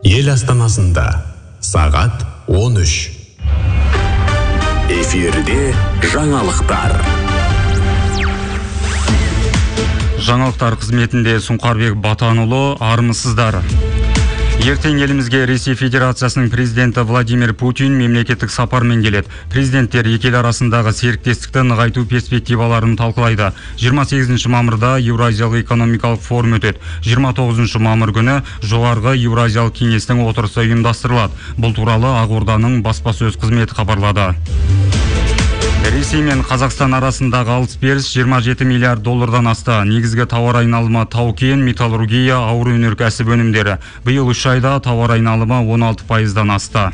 Ел астанасында сағат 13. Эфирде жаңалықтар. Жаңалықтар қызметінде Сұңқарбек Батанұлы, армысыздар. Ертең елімізге Ресей Федерациясының президенті Владимир Путин мемлекеттік сапармен келеді. Президенттер екі ел арасындағы серіктестікті нығайту перспективаларын талқылайды. 28 мамырда Еуразиялық экономикалық форум өтеді. 29 мамыр күні жоғарғы Еуразиялық кеңестің отырысы ұйымдастырылады. Бұл туралы Ақорданың баспасөз қызметі хабарлады. Ресей мен Қазақстан арасындағы алыс-беріс 27 миллиард доллардан асты. Негізгі тауар айналымы тау-кен, металлургия, ауыр өнеркәсіп өнімдері. Биыл 3 айда тауар айналымы 16%-дан асты.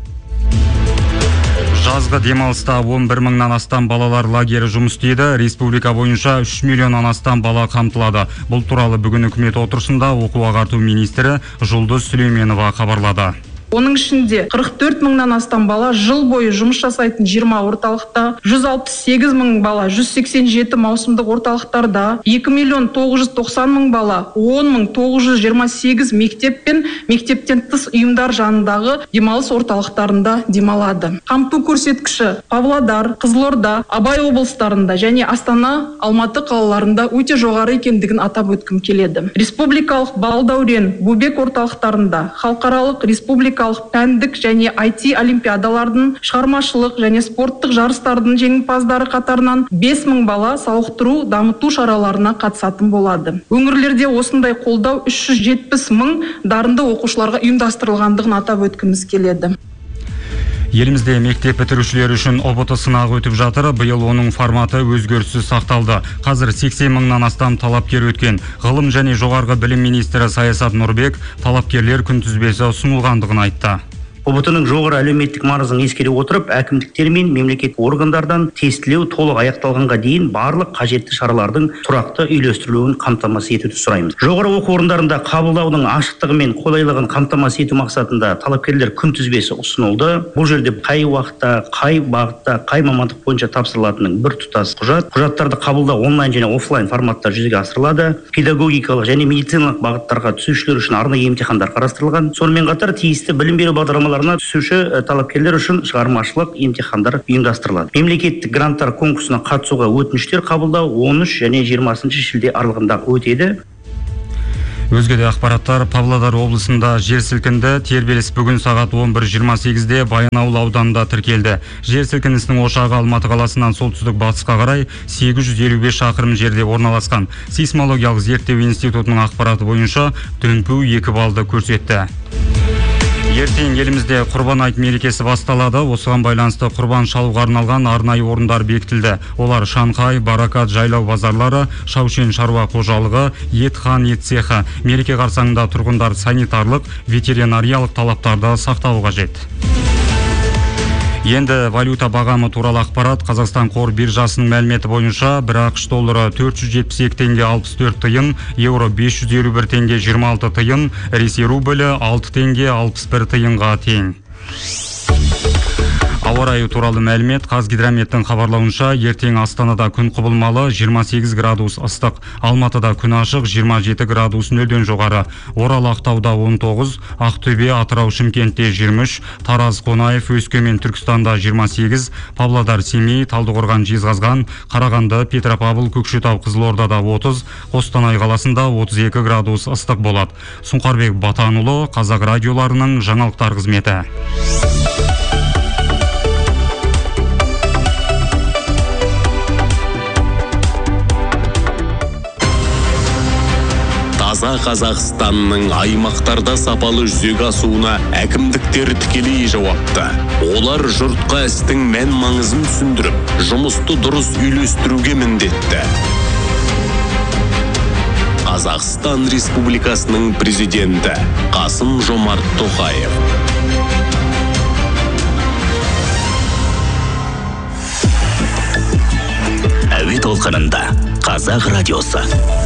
Жазғы демалыста 11 мыңнан астам балалар лагері жұмыс істейді. Республика бойынша 3 миллионнан астам бала қамтылады. Бұл туралы бүгін үкімет отырысында оқу-ағарту министрі Жұлдыз Сүлейменова хабарлады. Оның ішінде 44 мыңнан астам бала жыл бойы жұмыс жасайтын 20 орталықта, 168 мың бала 187 маусымдық орталықтарда, 2 миллион 990 мың бала 10 мың 928 мектеп пен мектептен тыс ұйымдар жанындағы демалыс орталықтарында демалады. Қамту көрсеткіші Павлодар, Қызылорда, Абай облыстарында және Астана, Алматы қалаларында өте жоғары екендігін атап өткім келеді. Республикалық Балдәурен, Бөбек орталықтарында, халықаралық республика пәндік және IT олимпиадалардың, шығармашылық және спорттық жарыстардың жеңімпаздары қатарынан 5 мың бала сауықтыру, дамыту шараларына қатысатын болады. Өңірлерде осындай қолдау 370 мың дарынды оқушыларға ұйымдастырылғандығын атап өткіміз келеді. Елімізде мектеп бітірушілер үшін ОБТ сынағы өтіп жатыр. Биыл оның форматы өзгеріссіз сақталды. Қазір 80 мыңнан астам талапкер өткен. Ғылым және жоғарғы білім министрі Саясат Нұрбек талапкерлер күнтізбесі ұсынылғандығын айтты. ОБТ-ның жоғары әлеуметтік маңызын ескере отырып, әкімдіктер мен мемлекеттік органдардан тестілеу толық аяқталғанға дейін барлық қажетті шаралардың тұрақты үйлестірілуін қамтамасыз етуді сұраймыз. Жоғары оқу орындарында қабылдаудың ашықтығы мен қолайлығын қамтамасыз ету мақсатында талапкерлер күнтізбесі ұсынылды. Бұл жерде қай уақытта, қай бағытта, қай мамандық бойынша тапсырылатынын бір тұтас құжаттарды қабылдау онлайн және офлайн форматта жүзеге асырылады. Педагогикалық және медициналық бағыттарға түсушілер үшін арнайы емтихандар қарастырылған. Сонымен қатар тиісті білім беру бағдарламаларына түсуші талапкерлер үшін шығармашылық емтихандар ұйымдастырылады. Мемлекеттік гранттар конкурсына қатысуға өтініштер қабылдау 13 және 20 шілде аралығында өтеді. Өзге де ақпараттар. Павлодар облысында жер сілкінді. Тербеліс бүгін сағат 11:28-де Баянауыл ауданында тіркелді. Жер сілкінісінің ошағы Алматы қаласынан солтүстік батысқа қарай 855 шақырым жерде орналасқан. Сейсмологиялық зерттеу институтының ақпараты бойынша дүмпу 2 балды көрсетті. Ертең елімізде Құрбан айт мерекесі басталады. Осыған байланысты құрбан шалуға арналған арнайы орындар бекітілді. Олар Шанхай, Баракат жайлау базарлары, Шаушен шаруа қожалығы, Етхан ет цехы. Мереке қарсаңында тұрғындар санитарлық, ветеринариялық талаптарды сақтауы қажет. Енді валюта бағамы туралы ақпарат. Қазақстан қор биржасының мәліметі бойынша бір ақш доллары 472 теңге 64 тиын, еуро 551 теңге 26 тиын, Ресей рублі 6 теңге 61 тиынға тең. Ауа райы туралы мәлімет. Қазгидрометтің хабарлауынша ертең Астанада күн құбылмалы 28 градус ыстық, Алматыда күн ашық 27 градус нөлден жоғары, Орал Ақтауда 19, Ақтөбе, Атырау, Шымкентте 23, Тараз, Қонаев, Өскемен, Түркістанда 28, Павлодар, Семей, Талдықорған, Жезқазған, Қарағанды, Петропавл, Көкшетау, Қызылордада 30, Қостанай қаласында 32 градус ыстық болады. Сұңқарбек Батанұлы, Қазақ радиоларының жаңалықтар қызметі. Таза Қазақстанның аймақтарда сапалы жүзеге асуына әкімдіктер тікелей жауапты. Олар жұртқа істің мән маңызын түсіндіріп, жұмысты дұрыс үйлестіруге міндетті. Қазақстан Республикасының президенті Қасым-Жомарт Тоқаев. Әуе толқынында Қазақ радиосы.